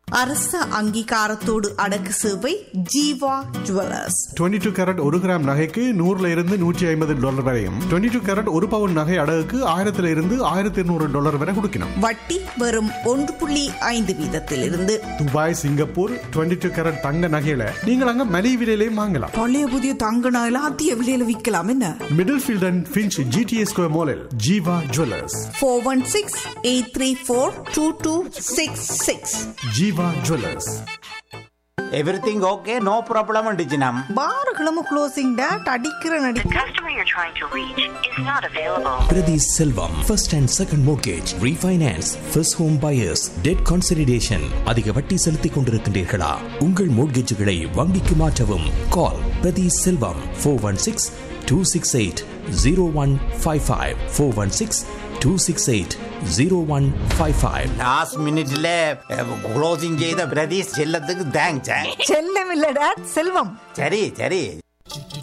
அரச அங்கீகாரத்தோடு அடக்கு சேவை ஜீவா ஜுவல்லர்ஸ். 22 கேரட் 1 கிராம் நகைக்கு $100 வரையும், 22 கேரட் 1 பவுன் நகை அடகுக்கு $1200 வரை கொடுக்கணும். வட்டி வெறும் 1.5 வீதத்திலிருந்து. துபாய், சிங்கப்பூர் 22 கேரட் தங்க நகையில நீங்கள் அங்க மலிவு விலையிலேயே வாங்கலாம். பழைய புதிய தங்க நகையில அதிக விலையில விற்கலாம். என்ன middle field and Finch GTA square மாலில் Jeeva jewellers. 416-834-2266. Jeeva jewellers. Everything okay, no problem டிஜினம். பாருகளும் closing date அடிக்கிற நடி. The customer you're trying to reach is not available. Priti Selvam, first and second mortgage, refinance, first home buyers, debt consolidation. அதிக வட்டி செலுத்திக் கொண்டிருக்கின்றீர்களா? உங்கள் மோட்கேஜுகளை வங்கிக்கு மாற்றவும். கால் பிரதி செல்வம் 416-268-0155 416-268-0155. லாஸ்ட் மினிட்ல க்ளோசிங் செய்த பிரதீஷ் செல்லத்துக்கு தேங்க்ஸ். செல்லம் இல்ல டேட் செல்வம். சரி சரி.